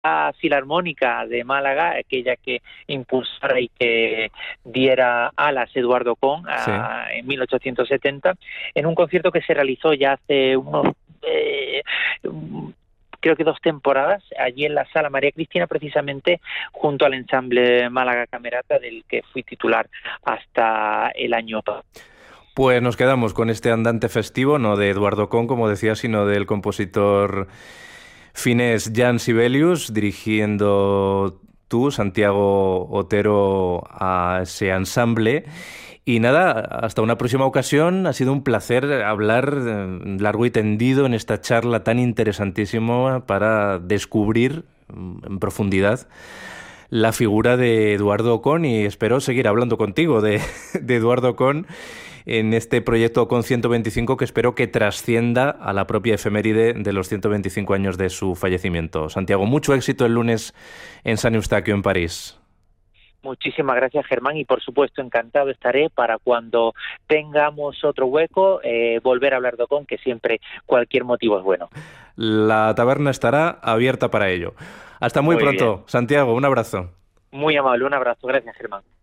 Filarmónica de Málaga, aquella que impulsara y que diera alas Eduardo Con Sí. en 1870, en un concierto que se realizó ya hace unos, creo que 2 temporadas, allí en la Sala María Cristina, precisamente junto al ensamble Málaga Camerata, del que fui titular hasta el año pasado. Pues nos quedamos con este andante festivo, no de Eduardo Con, como decía, sino del compositor finés Jan Sibelius, dirigiendo tú, Santiago Otero, a ese ensamble. Y nada, hasta una próxima ocasión. Ha sido un placer hablar largo y tendido en esta charla tan interesantísima para descubrir en profundidad la figura de Eduardo Ocón, y espero seguir hablando contigo de Eduardo Ocón en este proyecto Ocón 125, que espero que trascienda a la propia efeméride de los 125 años de su fallecimiento. Santiago, mucho éxito el lunes en San Eustaquio, en París. Muchísimas gracias, Germán, y por supuesto encantado estaré para cuando tengamos otro hueco volver a hablar de Ocon, que siempre cualquier motivo es bueno. La taberna estará abierta para ello. Hasta muy Muy bien, pronto, Santiago, un abrazo. muy amable, un abrazo, gracias, Germán.